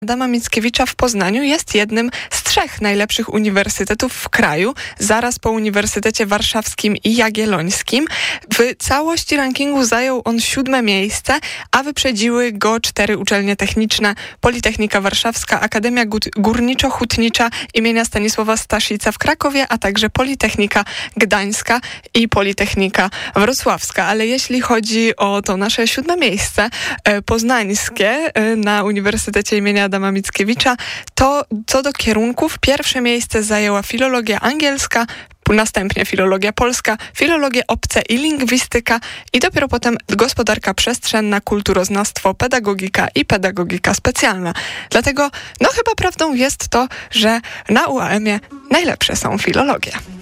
Adama Mickiewicza w Poznaniu jest jednym z 3 najlepszych uniwersytetów w kraju, zaraz po Uniwersytecie Warszawskim i Jagiellońskim. W całości rankingu zajął on 7. miejsce, a wyprzedziły go 4 uczelnie techniczne: Politechnika Warszawska, Akademia Górniczo-Hutnicza imienia Stanisława Staszica w Krakowie, a także Politechnika Gdańska i Politechnika Wrocławska. Ale jeśli chodzi o to nasze 7. miejsce poznańskie na Uniwersytecie imienia Adama Mickiewicza, to co do kierunków, pierwsze miejsce zajęła filologia angielska, następnie filologia polska, filologie obce i lingwistyka i dopiero potem gospodarka przestrzenna, kulturoznawstwo, pedagogika i pedagogika specjalna. Dlatego chyba prawdą jest to, że na UAM-ie najlepsze są filologie.